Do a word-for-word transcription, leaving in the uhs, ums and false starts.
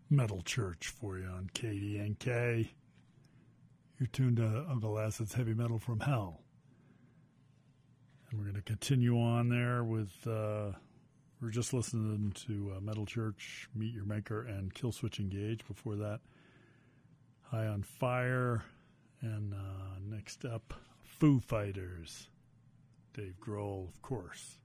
Metal Church for you on K D N K. You're tuned to Uncle Acid's Heavy Metal from Hell. And we're going to continue on there with, uh, we're just listening to uh, Metal Church, Meet Your Maker, and Killswitch Engage. Before that, High on Fire. And uh, next up, Foo Fighters. Dave Grohl, of course.